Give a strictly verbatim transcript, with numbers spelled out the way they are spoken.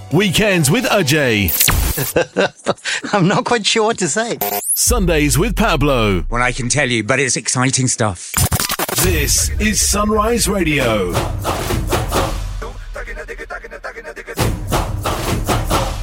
Weekends with Ajay. I'm not quite sure what to say. Sundays with Pablo. Well, I can tell you, but it's exciting stuff. This is Sunrise Radio.